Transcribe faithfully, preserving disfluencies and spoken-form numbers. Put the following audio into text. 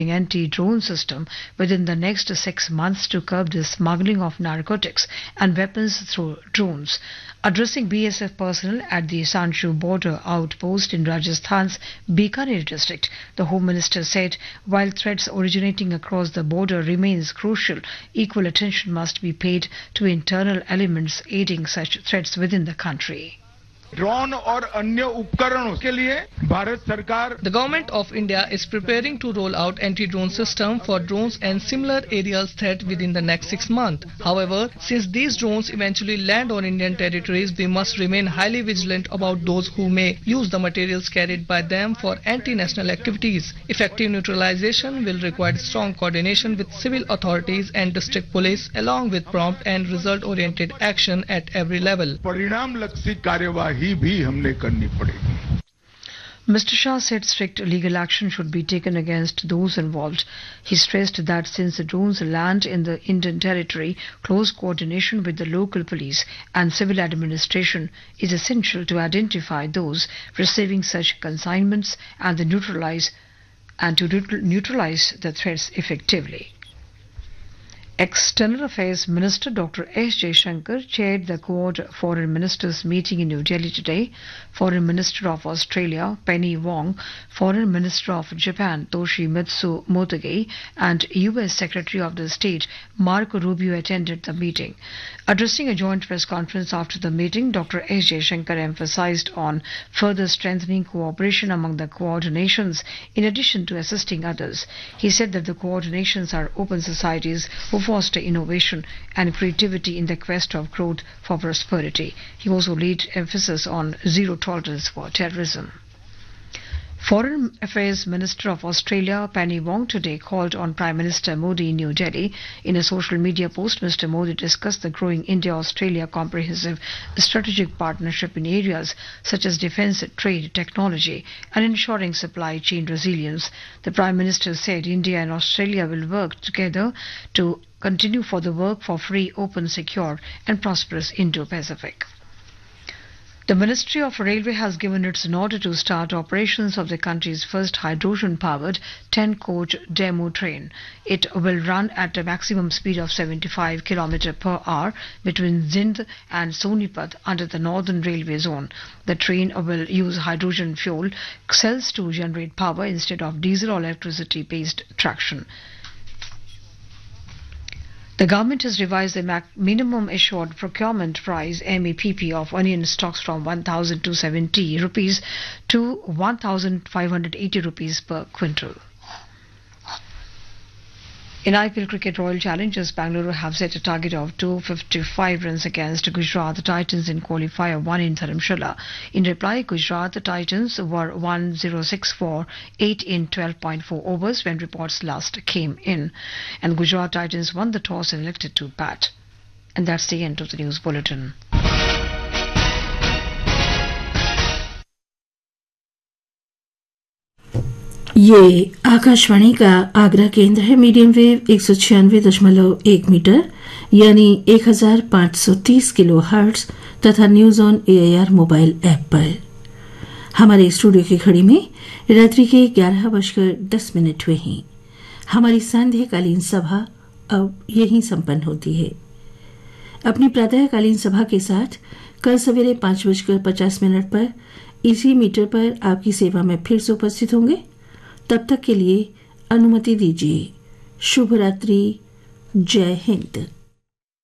anti-drone system within the next six months to curb the smuggling of narcotics and weapons through drones. Addressing B S F personnel at the Sanchu border outpost in Rajasthan's Bikaner district, the Home Minister said, while threats originating across the border remains crucial, equal attention must be paid to internal elements aiding such threats within the country. Drone और अन्य उपकरणों के लिए भारत सरकार The government of India is preparing to roll out anti-drone system for drones and similar aerial threat within the next six months. However, since these drones eventually land on Indian territories, we must remain highly vigilant about those who may use the materials carried by them for anti-national activities. Effective neutralization will require strong coordination with civil authorities and district police, along with prompt and result-oriented action at every level. परिणाम लक्षी कार्यवाही भी हमने करनी पड़ेगी. Mister Shah said strict legal action should be taken against those involved. He stressed that since the drones land in the Indian territory, close coordination with the local police and civil administration is essential to identify those receiving such consignments and to neutralize and to neutralize the threats effectively. External Affairs Minister Doctor S. Jaishankar chaired the Quad Foreign Ministers meeting in New Delhi today. Foreign Minister of Australia Penny Wong, Foreign Minister of Japan Toshimitsu Motegi, and U S Secretary of the State Marco Rubio attended the meeting. Addressing a joint press conference after the meeting, Doctor S. Jaishankar emphasized on further strengthening cooperation among the Quad nations in addition to assisting others. He said that the Quad nations are open societies who foster innovation and creativity in the quest of growth for prosperity. He also laid emphasis on zero tolerance for terrorism. Foreign Affairs Minister of Australia Penny Wong today called on Prime Minister Modi in New Delhi. In a social media post, Mister Modi discussed the growing India-Australia comprehensive strategic partnership in areas such as defence, trade, technology and ensuring supply chain resilience. The Prime Minister said India and Australia will work together to continue for the work for free, open, secure and prosperous Indo-Pacific. The Ministry of Railway has given its nod to start operations of the country's first hydrogen-powered ten-coach demo train. It will run at a maximum speed of seventy-five kilometers per hour between Zind and Sonipat under the Northern Railway Zone. The train will use hydrogen fuel cells to generate power instead of diesel or electricity-based traction. The government has revised the minimum assured procurement price M A P P of onion stocks from one thousand two hundred seventy rupees to one thousand five hundred eighty rupees per quintal. In I P L cricket, Royal Challengers Bangalore have set a target of two hundred fifty-five runs against Gujarat Titans in qualifier one in Dharamshala. In reply, Gujarat Titans were one thousand sixty-four, eight in twelve point four overs when reports last came in. And Gujarat Titans won the toss and elected to bat. And that's the end of the news bulletin. ये आकाशवाणी का आगरा केंद्र है। Medium wave एक सौ छियानवे दशमलव एक metre यानी एक हजार पाँच सौ तीस किलो हर्ट्ज तथा news on AIR mobile app पर। हमारे स्टूडियो की घड़ी में रात्रि के ग्यारह बजकर दस मिनट हुए हैं। हमारी सांध्यकालीन सभा अब यहीं संपन्न होती है। अपनी प्रातःकालीन सभा के साथ कल सवेरे पांच बजकर पचास मिनट पर इसी मीटर पर आपकी सेवा में फिर से उपस्थित होंगे। तब तक के लिए अनुमति दीजिए। शुभ रात्रि। जय हिंद।